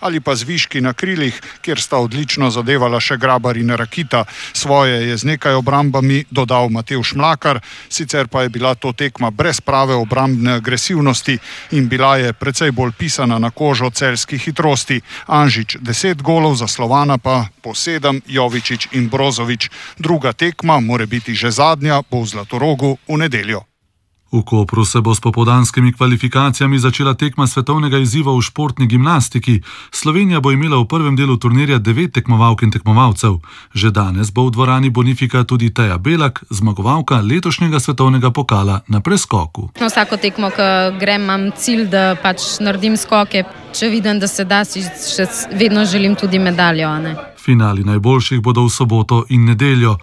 ali pa zviški na krilih, kjer sta odlično zadevala še Grabar in Rakita. Svoje je z nekaj obrambami dodal Matevž Mlakar, sicer pa je bila to tekma brez prave obrambne agresivnosti in bila je precej bolj pisana na kožo celjskih hitrosti. Anžič 10 golov, za Slovana pa po 7, Jovičić in Brozović. Druga tekma, more biti že zadnja, bo v Zlatorogu v nedeljo. V Kopru se bo s popoldanskimi kvalifikacijami začela tekma svetovnega izziva v športni gimnastiki. Slovenija bo imela v prvem delu turnirja 9 tekmovalk in tekmovalcev. Že danes bo v dvorani Bonifika tudi Teja Belak, zmagovalka letošnjega svetovnega pokala na preskoku. Vsako tekmo, ko grem, imam cilj, da pač naredim skoke. Če vidim, da se da, si še vedno želim tudi medaljo. Finali najboljših bodo v soboto in nedeljo.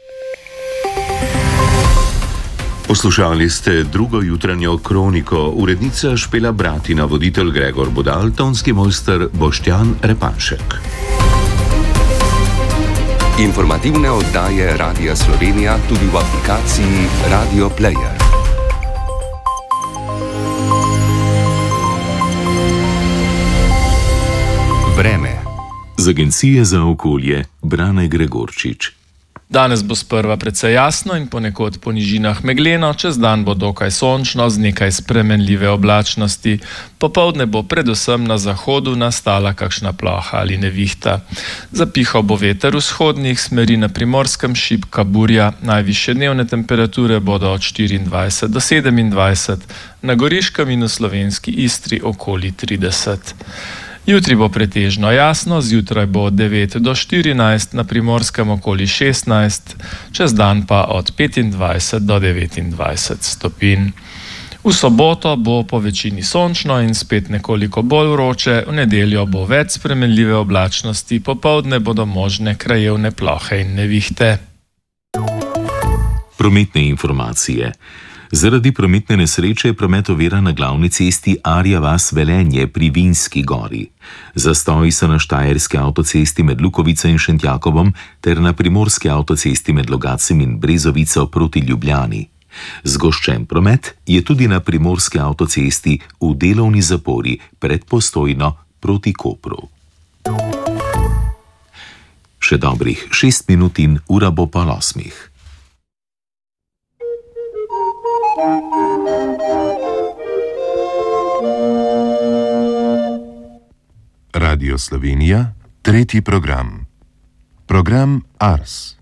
Poslušali ste drugo jutranjo kroniko, urednica Špela Bratina, voditelj Gregor Budal, tonski mojster Boštjan Repanšek. Informativne oddaje Radia Slovenija tudi v aplikaciji Radio Player. Vreme. Z Agencije za okolje Brane Gregorčič. Danes bo sprva precej jasno in ponekod po nižinah megleno, čez dan bo dokaj sončno z nekaj spremenljive oblačnosti. Popoldne bo predvsem na zahodu nastala kakšna ploha ali nevihta. Zapihal bo veter vzhodnih smeri, na Primorskem šibka burja, najvišje dnevne temperature bodo od 24 do 27, na Goriškem in v slovenski Istri okoli 30. Jutri bo pretežno jasno, zjutraj bo od 9 do 14, na Primorskem okoli 16, čez dan pa od 25 do 29 stopinj. V soboto bo po večini sončno in spet nekoliko bolj vroče, v nedeljo bo več spremenljive oblačnosti, popoldne bodo možne krajevne plohe in nevihte. Prometne informacije. Zaradi prometne nesreče je promet oviran na glavni cesti Arja vas-Velenje pri Vinski gori. Zastoji so na štajerski avtocesti med Lukovico in Šentjakobom ter na primorski avtocesti med Logacem in Brezovico proti Ljubljani. Zgoščen promet je tudi na primorski avtocesti v delovni zapori pred Postojno proti Kopru. Še dobrih 6 minut in ura bo pol 8. Radio Slovenija, tretji program. Program Ars.